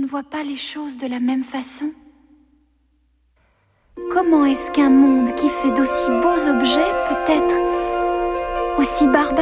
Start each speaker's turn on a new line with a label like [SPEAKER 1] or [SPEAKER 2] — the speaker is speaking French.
[SPEAKER 1] ne vois pas les choses de la même façon. Comment est-ce qu'un monde qui fait d'aussi beaux objets peut être aussi barbare ?